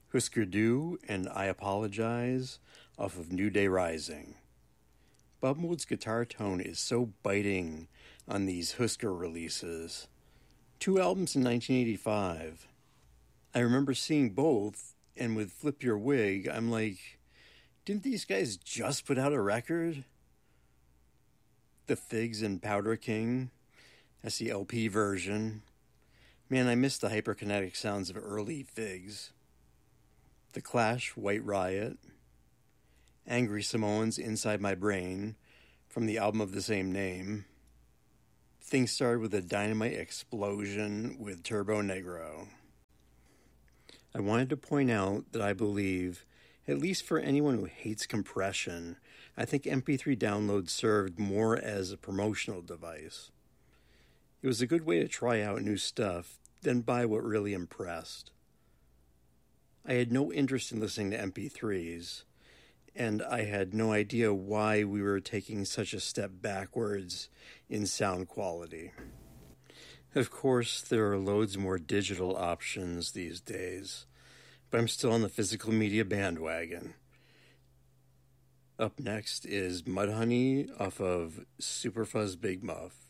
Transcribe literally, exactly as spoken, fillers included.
Husker Du and I Apologize off of New Day Rising. Bob Mould's guitar tone is so biting on these Husker releases. Two albums in nineteen eighty-five. I remember seeing both, and with Flip Your Wig, I'm like, didn't these guys just put out a record? The Figs and Powder King. That's the L P version. Man, I miss the hyperkinetic sounds of early Figs. The Clash, White Riot. Angry Samoans, Inside My Brain, from the album of the same name. Things started with a dynamite explosion with Turbo Negro. I wanted to point out that I believe, at least for anyone who hates compression, I think M P three download served more as a promotional device. It was a good way to try out new stuff, then buy what really impressed. I had no interest in listening to M P threes, and I had no idea why we were taking such a step backwards in sound quality. Of course, there are loads more digital options these days, but I'm still on the physical media bandwagon. Up next is Mudhoney off of Superfuzz Big Muff.